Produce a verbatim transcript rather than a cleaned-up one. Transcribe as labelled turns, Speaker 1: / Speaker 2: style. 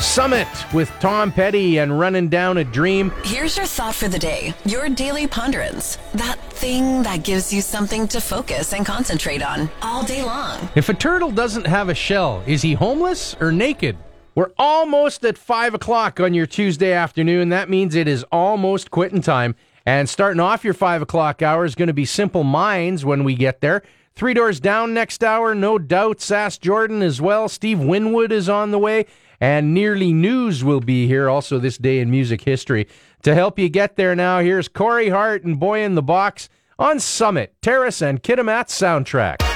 Speaker 1: Summit with Tom Petty and Running Down a Dream.
Speaker 2: Here's your thought for the day, your daily ponderance. That thing that gives you something to focus and concentrate on all day long.
Speaker 1: If a turtle doesn't have a shell, is he homeless or naked? We're almost at five o'clock on your Tuesday afternoon. That means it is almost quitting time. And starting off your five o'clock hour is going to be Simple Minds when we get there. Three Doors Down next hour, no doubt. Sass Jordan as well. Steve Winwood is on the way. And Nearly News will be here also this day in music history. To help you get there now, here's Corey Hart and Boy in the Box on Summit, Terrace, and Kitimat Soundtrack.